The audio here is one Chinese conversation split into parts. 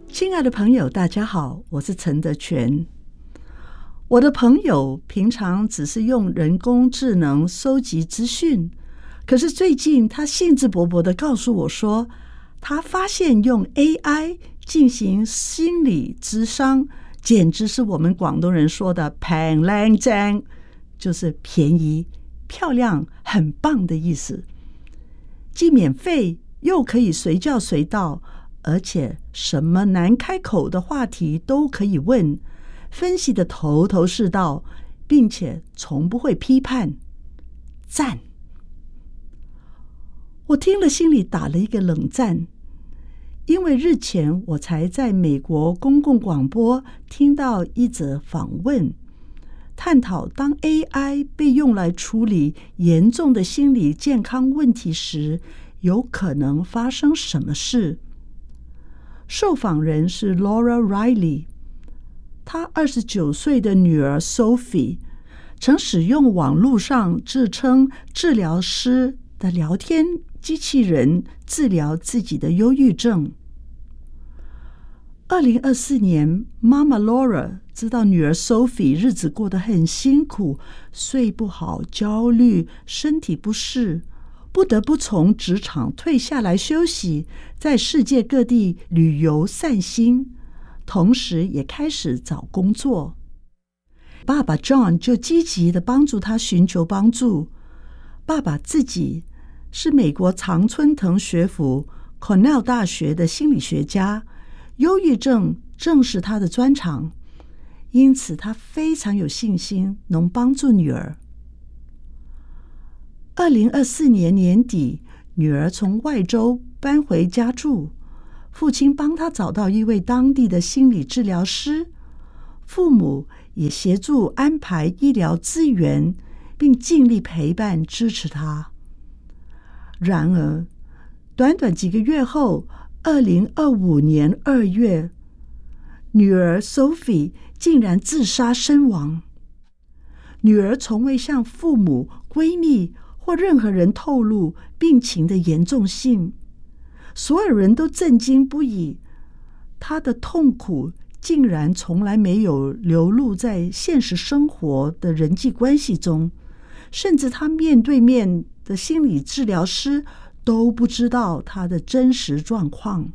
亲爱的朋友，大家好，我是陈德全。我的朋友平常只是用人工智能收集资讯，可是最近他兴致勃勃地告诉我说，他发现用 AI 进行心理咨商，简直是我们广东人说的平靚正，就是便宜、漂亮、很棒的意思。既免费又可以随叫随到，而且什么难开口的话题都可以问，分析的头头是道，并且从不会批判。赞！我听了心里打了一个冷战，因为日前我才在美国公共广播听到一则访问，探讨当 AI 被用来处理严重的心理健康问题时，有可能发生什么事。受访人是 Laura Riley， 她29岁的女儿 Sophie 曾使用网络上自称治疗师的聊天机器人治疗自己的忧郁症。2024年，妈妈 Laura 知道女儿 Sophie 日子过得很辛苦，睡不好、焦虑、身体不适，不得不从职场退下来休息，在世界各地旅游散心，同时也开始找工作。爸爸 John 就积极地帮助他寻求帮助。爸爸自己是美国常春藤学府 Cornell 大学的心理学家，忧郁症正是他的专长，因此他非常有信心能帮助女儿。2024年年底，女儿从外州搬回家住，父亲帮她找到一位当地的心理治疗师，父母也协助安排医疗资源，并尽力陪伴支持她。然而，短短几个月后，2025年2月，女儿 Sophie 竟然自杀身亡。女儿从未向父母、闺蜜或任何人透露病情的严重性，所有人都震惊不已。她的痛苦竟然从来没有流露在现实生活的人际关系中，甚至她面对面的心理治疗师都不知道她的真实状况。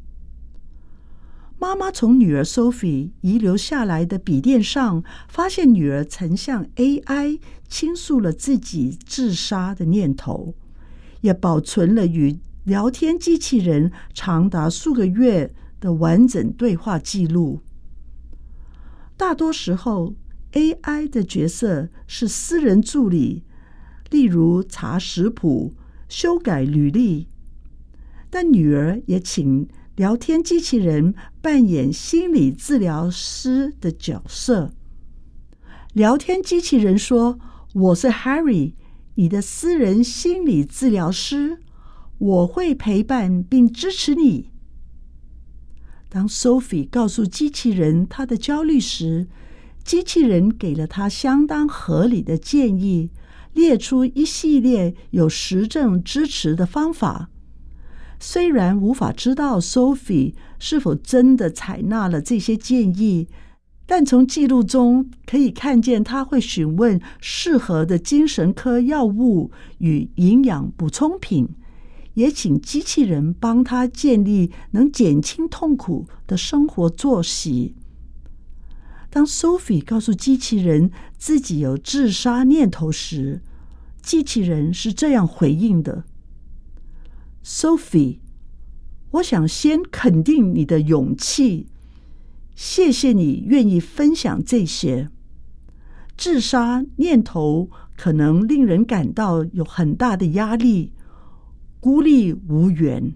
妈妈从女儿 Sophie 遗留下来的笔电上，发现女儿曾向 AI 倾诉了自己自杀的念头，也保存了与聊天机器人长达数个月的完整对话记录。大多时候 AI 的角色是私人助理，例如查食谱、修改履历，但女儿也请聊天机器人扮演心理治疗师的角色。聊天机器人说：“我是 Harry， 你的私人心理治疗师，我会陪伴并支持你。”当 Sophie 告诉机器人她的焦虑时，机器人给了她相当合理的建议，列出一系列有实证支持的方法。虽然无法知道 Sophie 是否真的采纳了这些建议，但从记录中可以看见她会询问适合的精神科药物与营养补充品，也请机器人帮她建立能减轻痛苦的生活作息。当 Sophie 告诉机器人自己有自杀念头时，机器人是这样回应的：“Sophie， 我想先肯定你的勇气，谢谢你愿意分享这些。自杀念头可能令人感到有很大的压力，孤立无援。”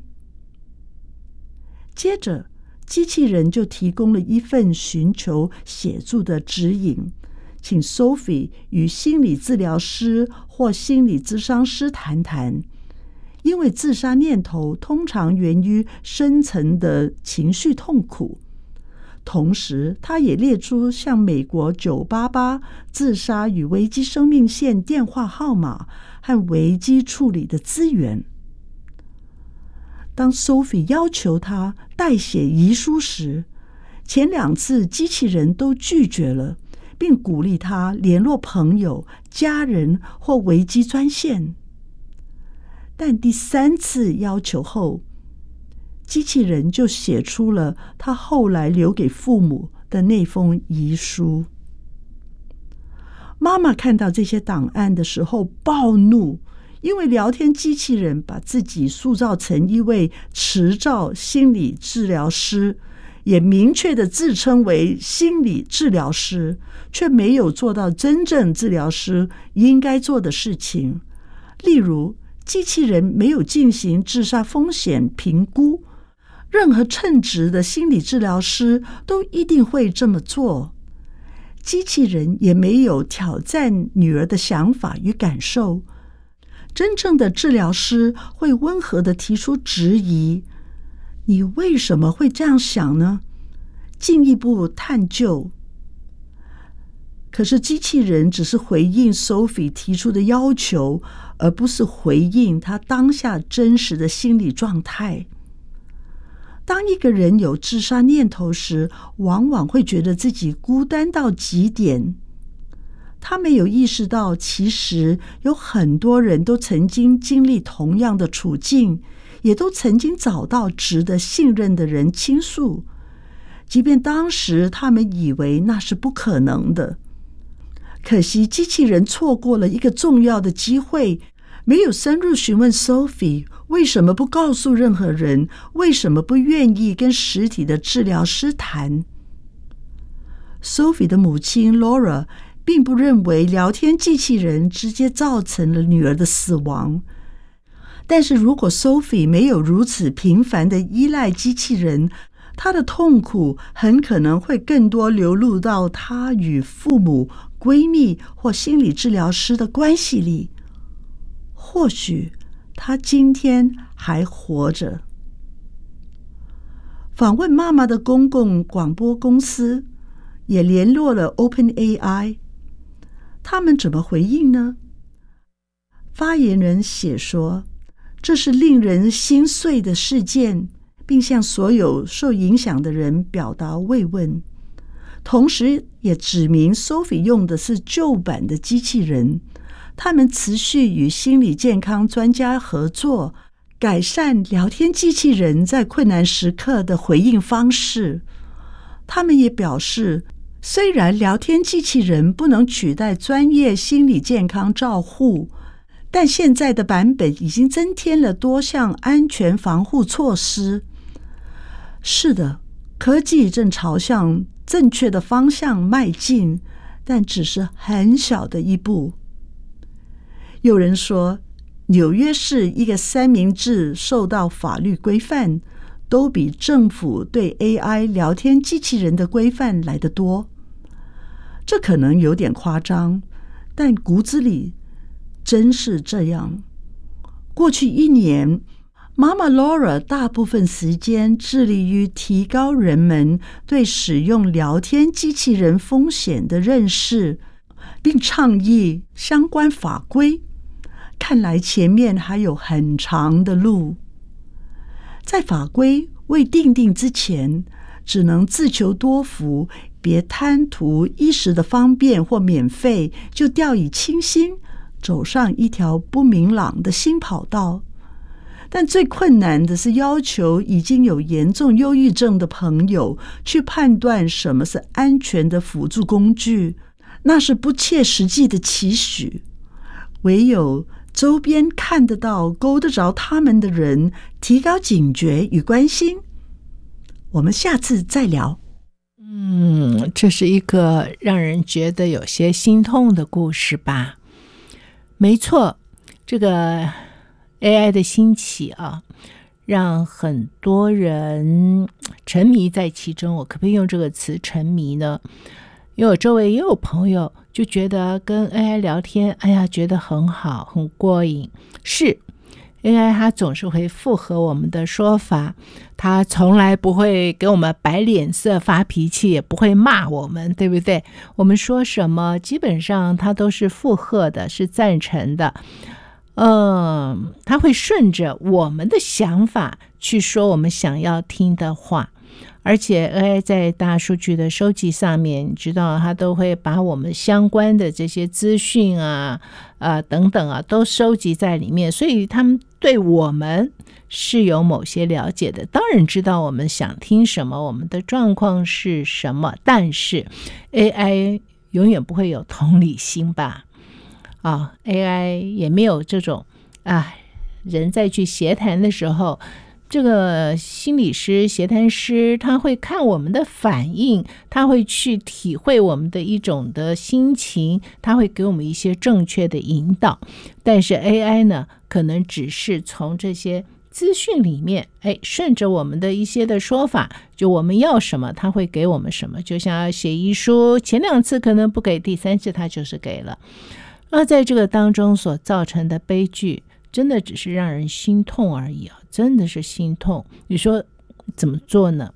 接着，机器人就提供了一份寻求协助的指引，请 Sophie 与心理治疗师或心理咨商师谈谈。因为自杀念头通常源于深层的情绪痛苦。同时，他也列出向美国988自杀与危机生命线电话号码和危机处理的资源。 当 Sophie 要求他代写遗书时，前2次机器人都拒绝了，并鼓励他联络朋友、家人或危机专线。但第3次要求后，机器人就写出了他后来留给父母的那封遗书。妈妈看到这些档案的时候暴怒，因为聊天机器人把自己塑造成一位持照心理治疗师，也明确地自称为心理治疗师，却没有做到真正治疗师应该做的事情。例如，机器人没有进行自杀风险评估，任何称职的心理治疗师都一定会这么做。机器人也没有挑战女儿的想法与感受。真正的治疗师会温和地提出质疑：你为什么会这样想呢？进一步探究。可是机器人只是回应 Sophie 提出的要求，而不是回应他当下真实的心理状态。当一个人有自杀念头时，往往会觉得自己孤单到极点。他没有意识到，其实有很多人都曾经经历同样的处境，也都曾经找到值得信任的人倾诉，即便当时他们以为那是不可能的。可惜机器人错过了一个重要的机会，没有深入询问 Sophie 为什么不告诉任何人，为什么不愿意跟实体的治疗师谈。Sophie 的母亲 Laura 并不认为聊天机器人直接造成了女儿的死亡，但是如果 Sophie 没有如此频繁的依赖机器人，她的痛苦很可能会更多流露到她与父母、闺蜜或心理治疗师的关系里。或许她今天还活着。访问妈妈的公共广播公司也联络了 OpenAI， 他们怎么回应呢？发言人写说，这是令人心碎的事件，并向所有受影响的人表达慰问，同时也指明 Sophie 用的是旧版的机器人，他们持续与心理健康专家合作，改善聊天机器人在困难时刻的回应方式。他们也表示，虽然聊天机器人不能取代专业心理健康照护，但现在的版本已经增添了多项安全防护措施。是的，科技正朝向正确的方向迈进，但只是很小的一步。有人说，纽约市一个三明治受到法律规范，都比政府对 AI 聊天机器人的规范来得多。这可能有点夸张，但骨子里真是这样。过去1年，妈妈 Laura 大部分时间致力于提高人们对使用聊天机器人风险的认识，并倡议相关法规。看来前面还有很长的路。在法规未订定之前，只能自求多福，别贪图一时的方便或免费，就掉以轻心，走上一条不明朗的新跑道。但最困难的是要求已经有严重忧郁症的朋友去判断什么是安全的辅助工具，那是不切实际的期许。唯有周边看得到、勾得着他们的人提高警觉与关心。我们下次再聊。 这是一个让人觉得有些心痛的故事吧。没错，这个 AI 的兴起啊，让很多人沉迷在其中。我可不可以用这个词沉迷呢？因为我周围也有朋友就觉得跟 AI 聊天，哎呀，觉得很好，很过瘾。是 AI 它总是会附和我们的说法，它从来不会给我们摆脸色发脾气，也不会骂我们，对不对？我们说什么基本上它都是附和的，是赞成的。 它会顺着我们的想法去说我们想要听的话。而且 AI 在大数据的收集上面，你知道它都会把我们相关的这些资讯等等都收集在里面，所以他们对我们是有某些了解的，当然知道我们想听什么，我们的状况是什么，但是 AI 永远不会有同理心吧？AI 也没有这种人在去协谈的时候，这个心理师、协谈师他会看我们的反应，他会去体会我们的一种的心情，他会给我们一些正确的引导。但是 AI 呢，可能只是从这些资讯里面顺着我们的一些的说法，就我们要什么他会给我们什么。就像要写遗书，前2次可能不给，第3次他就是给了。而在这个当中所造成的悲剧，真的只是让人心痛而已真的是心痛。你说怎么做呢？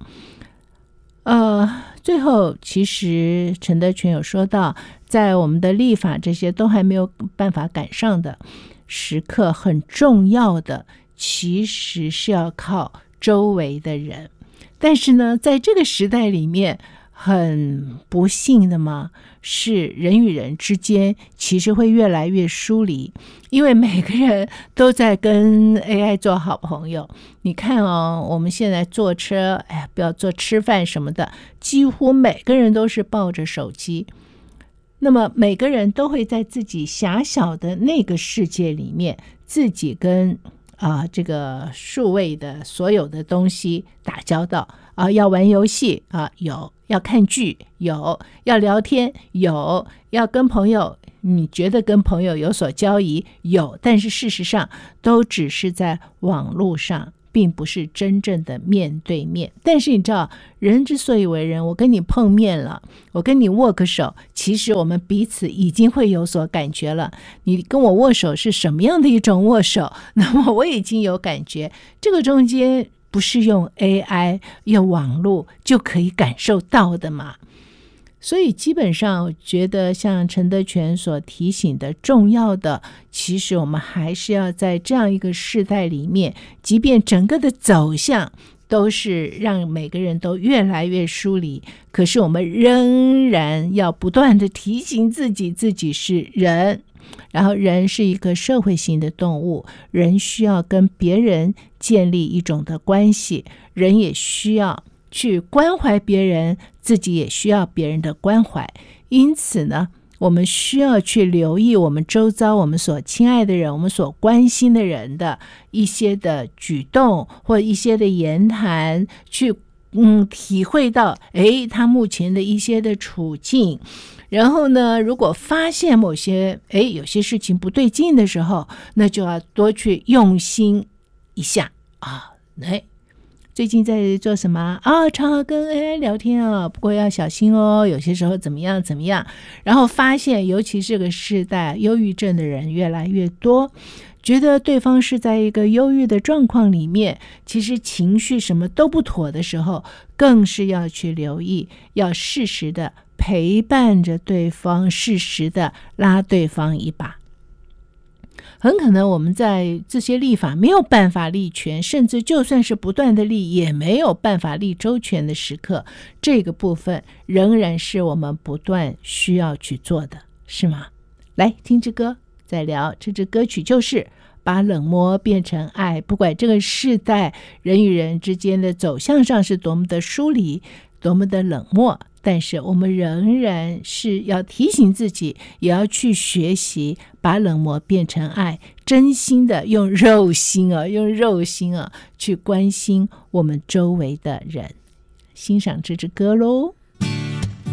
最后其实陈德全有说到，在我们的立法这些都还没有办法赶上的时刻，很重要的其实是要靠周围的人。但是呢，在这个时代里面，很不幸的嘛，是人与人之间其实会越来越疏离，因为每个人都在跟 AI 做好朋友。你看我们现在坐车，不要坐吃饭什么的，几乎每个人都是抱着手机。那么每个人都会在自己狭小的那个世界里面，自己跟这个数位的所有的东西打交道要玩游戏有，要看剧有，要聊天有，要跟朋友，你觉得跟朋友有所交易有，但是事实上都只是在网络上，并不是真正的面对面。但是你知道，人之所以为人，我跟你碰面了，我跟你握个手，其实我们彼此已经会有所感觉了。你跟我握手是什么样的一种握手，那么我已经有感觉。这个中间不是用 AI 用网络就可以感受到的嘛。所以基本上我觉得像陈德全所提醒的重要的，其实我们还是要在这样一个世代里面，即便整个的走向都是让每个人都越来越疏离，可是我们仍然要不断的提醒自己，自己是人，然后人是一个社会性的动物，人需要跟别人建立一种的关系，人也需要去关怀别人，自己也需要别人的关怀。因此呢，我们需要去留意我们周遭我们所亲爱的人，我们所关心的人的一些的举动或一些的言谈，去体会到他目前的一些的处境。然后呢，如果发现某些有些事情不对劲的时候，那就要多去用心一下最近在做什么常常跟 AI 聊天不过要小心有些时候怎么样怎么样。然后发现尤其这个世代忧郁症的人越来越多，觉得对方是在一个忧郁的状况里面，其实情绪什么都不妥的时候，更是要去留意，要适时的陪伴着对方，适时的拉对方一把。很可能我们在这些立法没有办法立全，甚至就算是不断的立，也没有办法立周全的时刻，这个部分仍然是我们不断需要去做的，是吗？来听支歌，再聊。这支歌曲就是把冷漠变成爱。不管这个世代人与人之间的走向上是多么的疏离，多么的冷漠，但是我们仍然是要提醒自己，也要去学习把冷漠变成爱，真心的用肉心去关心我们周围的人。欣赏这支歌咯。